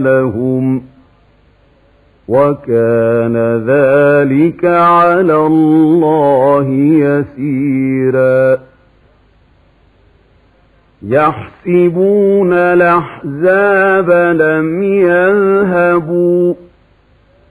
لهم وكان ذلك على الله يسيرا يحسبون الأحزاب لم يذهبوا